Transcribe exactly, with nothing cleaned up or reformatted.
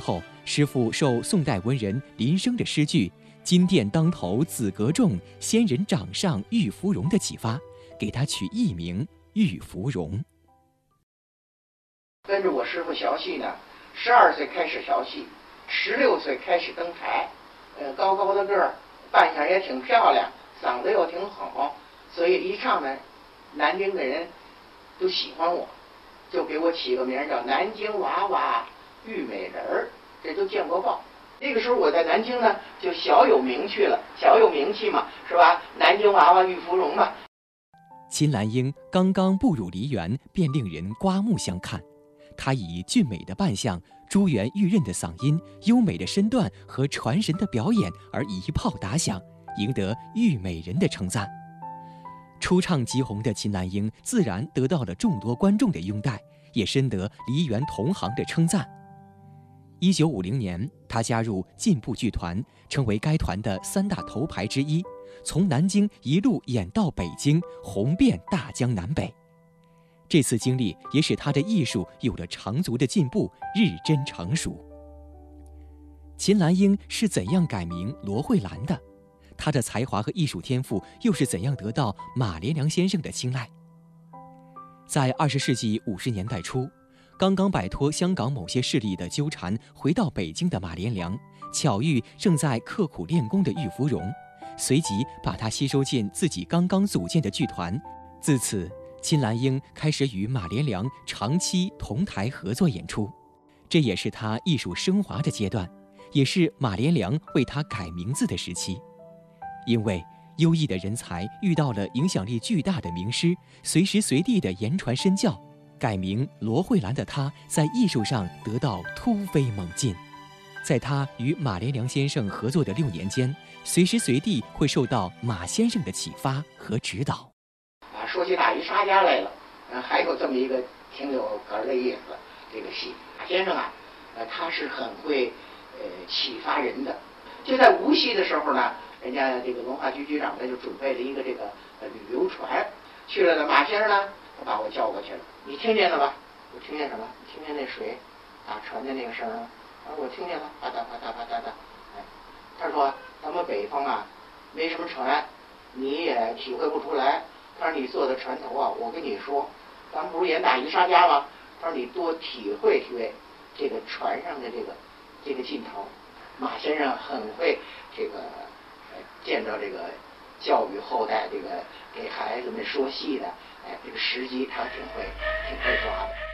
后，师傅受宋代文人林升的诗句“金殿当头紫阁重，仙人掌上玉芙蓉”的启发，给他取艺名玉芙蓉。 跟着我师傅学戏呢，十二岁开始学戏，十六岁开始登台，呃，高高的个儿，扮相也挺漂亮，嗓子又挺好，所以一唱呢，南京的人都喜欢我，就给我起个名叫南京娃娃玉美人儿，这都见过报。那个时候我在南京呢，就小有名气了，小有名气嘛，是吧？南京娃娃玉芙蓉嘛。 秦兰英刚刚步入梨园，便令人刮目相看。她以俊美的扮相、珠圆玉润的嗓音、优美的身段和传神的表演而一炮打响，赢得玉美人的称赞。初唱即红的秦兰英自然得到了众多观众的拥戴，也深得梨园同行的称赞。一九五零年，她加入进步剧团，成为该团的三大头牌之一，从南京一路演到北京，红遍大江南北。这次经历也使她的艺术有了长足的进步，日臻成熟。秦兰英是怎样改名罗慧兰的？她的才华和艺术天赋又是怎样得到马连良先生的青睐？在二十世纪五十年代初，刚刚摆脱香港某些势力的纠缠，回到北京的马连良巧遇正在刻苦练功的玉芙蓉，随即把她吸收进自己刚刚组建的剧团。自此，秦兰英开始与马连良长期同台合作演出，这也是她艺术升华的阶段，也是马连良为她改名字的时期。因为优异的人才遇到了影响力巨大的名师，随时随地的言传身教，改名罗慧兰的她在艺术上得到突飞猛进。在她与马连良先生合作的六年间，随时随地会受到马先生的启发和指导。 啊，说起大鱼沙家来了，呃，还有这么一个挺有哏的意思，这个戏马先生啊，呃，他是很会呃启发人的。就在无锡的时候呢，人家这个文化局局长呢就准备了一个这个呃旅游船，去了的马先生呢，他把我叫过去了。你听见了吧？我听见什么？听见那水打船的那个声儿？啊，我听见了，啪嗒啪嗒啪嗒的。哎，他说咱们北方啊，没什么船，你也体会不出来。他说你坐在船头啊，我跟你说，咱们不是演打渔杀家吗？他说你多体会体会这个船上的这个这个劲头。马先生很会这个呃见到这个教育后代，这个给孩子们说戏的，哎，这个时机他挺会挺会抓的。